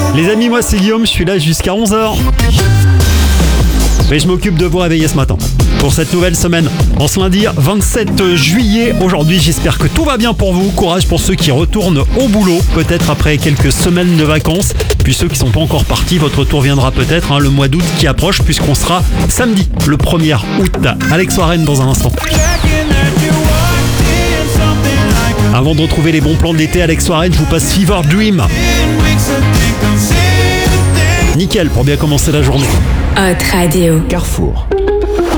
Les amis, moi c'est Guillaume, je suis là jusqu'à 11h. Et je m'occupe de vous réveiller ce matin pour cette nouvelle semaine. En ce lundi 27 juillet, aujourd'hui, j'espère que tout va bien pour vous. Courage pour ceux qui retournent au boulot, peut-être après quelques semaines de vacances. Puis ceux qui sont pas encore partis, votre tour viendra peut-être, le mois d'août qui approche, puisqu'on sera samedi, le 1er août. Alex Warren dans un instant. Avant de retrouver les bons plans de l'été, Alex Warren, je vous passe Fever Dream. Nickel pour bien commencer la journée. Hot Radio. Carrefour.